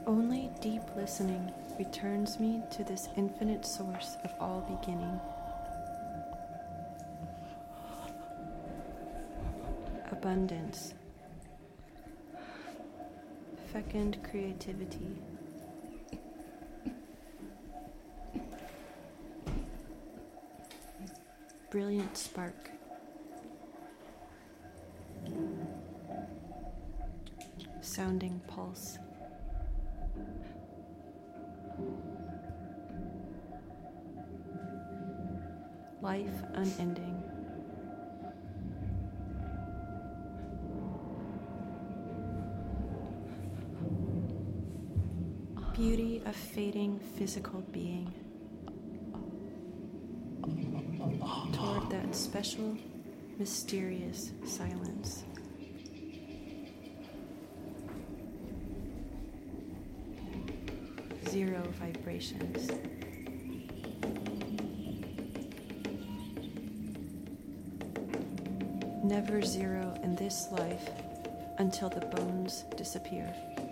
Only deep listening returns me to this infinite source of all beginning. Abundance, fecund creativity, brilliant spark, sounding pulse, life unending, beauty of fading physical being, toward that special, mysterious silence. Zero vibrations. Never zero in this life until the bones disappear.